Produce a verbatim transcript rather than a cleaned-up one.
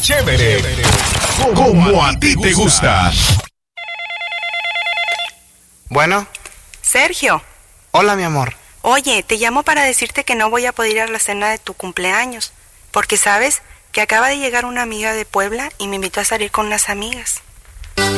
chévere, como a ti te gusta. Bueno. Sergio. Hola, mi amor. Oye, te llamo para decirte que no voy a poder ir a la cena de tu cumpleaños, porque sabes que acaba de llegar una amiga de Puebla y me invitó a salir con unas amigas.